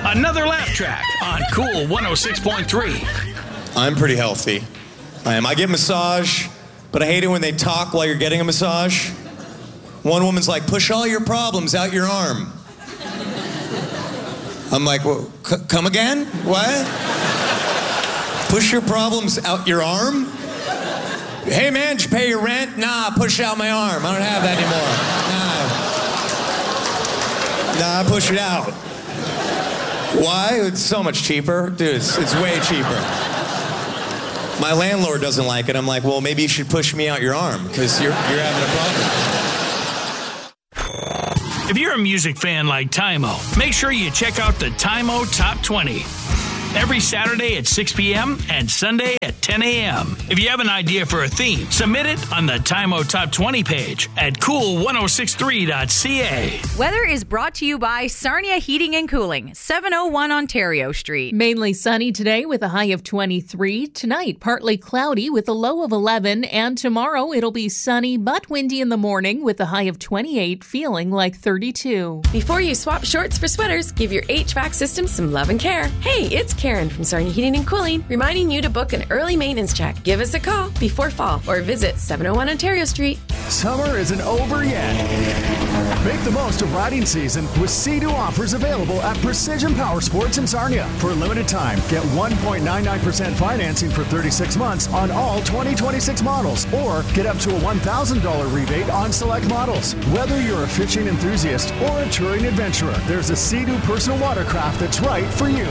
Another laugh track on Cool 106.3. I'm pretty healthy. I get massage, but I hate it when they talk while you're getting a massage. One woman's like, push all your problems out your arm. I'm like, well, come again? What? Push your problems out your arm? Hey man, did you pay your rent? Nah, push out my arm. I don't have that anymore. Nah, push it out. Why? It's so much cheaper. Dude, it's way cheaper. My landlord doesn't like it. I'm like, well, maybe you should push me out your arm because you're having a problem. If you're a music fan like Tymo, make sure you check out the Tymo Top 20. Every Saturday at 6 p.m. and Sunday at 10 a.m. If you have an idea for a theme, submit it on the Tymo Top 20 page at cool1063.ca. Weather is brought to you by Sarnia Heating and Cooling, 701 Ontario Street. Mainly sunny today with a high of 23. Tonight, partly cloudy with a low of 11. And tomorrow, it'll be sunny but windy in the morning with a high of 28, feeling like 32. Before you swap shorts for sweaters, give your HVAC system some love and care. Hey, it's Karen from Sarnia Heating and Cooling, reminding you to book an early maintenance check. Give us a call before fall or visit 701 Ontario Street. Summer isn't over yet. Make the most of riding season with Sea-Doo offers available at Precision Power Sports in Sarnia. For a limited time, get 1.99% financing for 36 months on all 2026 models, or get up to a $1,000 rebate on select models. Whether you're a fishing enthusiast or a touring adventurer, there's a Sea-Doo personal watercraft that's right for you.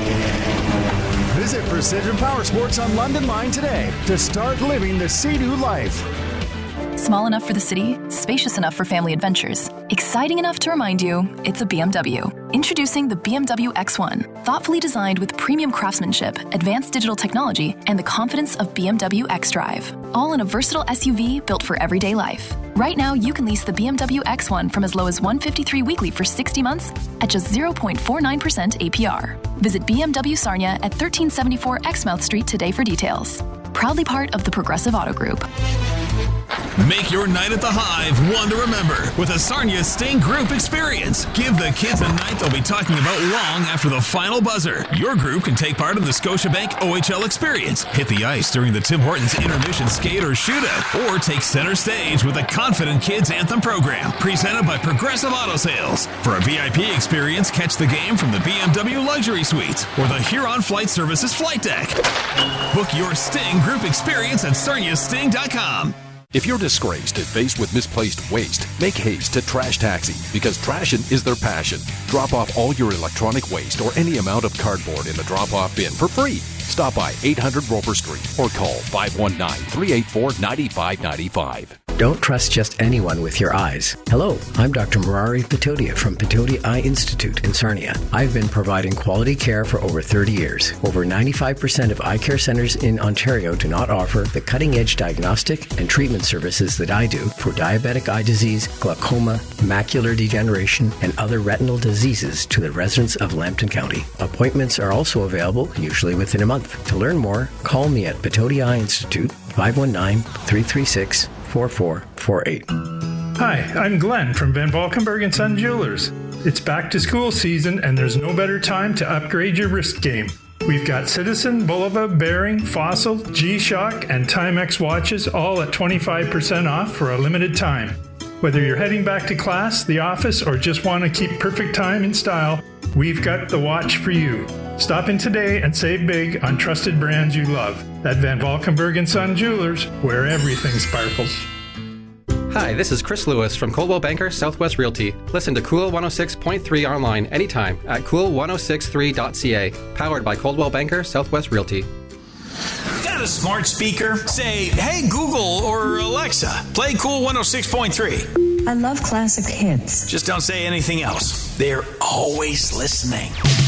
Visit Precision Power Sports on London Line today to start living the Sea-Doo life. Small enough for the city, spacious enough for family adventures, exciting enough to remind you it's a BMW. Introducing the BMW X1, thoughtfully designed with premium craftsmanship, advanced digital technology, and the confidence of BMW xDrive. All in a versatile SUV built for everyday life. Right now, you can lease the BMW X1 from as low as $153 weekly for 60 months at just 0.49% APR. Visit BMW Sarnia at 1374 Exmouth Street today for details. Proudly part of the Progressive Auto Group. Make your night at the Hive one to remember with a Sarnia Sting Group experience. Give the kids a night they'll be talking about long after the final buzzer. Your group can take part in the Scotiabank OHL experience, hit the ice during the Tim Hortons intermission skate or shootout, or take center stage with the Confident Kids Anthem program, presented by Progressive Auto Sales. For a VIP experience, catch the game from the BMW Luxury Suites or the Huron Flight Services flight deck. Book your Sting Group experience at sarniasting.com. If you're disgraced and faced with misplaced waste, make haste to Trash Taxi, because trashing is their passion. Drop off all your electronic waste or any amount of cardboard in the drop-off bin for free. Stop by 800 Roper Street or call 519-384-9595. Don't trust just anyone with your eyes. Hello, I'm Dr. Murari Patodia from Patodia Eye Institute in Sarnia. I've been providing quality care for over 30 years. Over 95% of eye care centers in Ontario do not offer the cutting-edge diagnostic and treatment services that I do for diabetic eye disease, glaucoma, macular degeneration, and other retinal diseases to the residents of Lambton County. Appointments are also available, usually within a month. To learn more, call me at Patodia Eye Institute, 519-336-4448. Hi, I'm Glenn from Van Valkenburg & Son Jewelers. It's back to school season and there's no better time to upgrade your wrist game. We've got Citizen, Bulova, Bearing, Fossil, G-Shock, and Timex watches all at 25% off for a limited time. Whether you're heading back to class, the office, or just want to keep perfect time in style, we've got the watch for you. Stop in today and save big on trusted brands you love. At Van Valkenburg & Son Jewelers, where everything sparkles. Hi, this is Chris Lewis from Coldwell Banker Southwest Realty. Listen to Cool 106.3 online anytime at cool1063.ca. Powered by Coldwell Banker Southwest Realty. Got a smart speaker? Say, hey Google or Alexa, play Cool 106.3. I love classic hits. Just don't say anything else. They're always listening.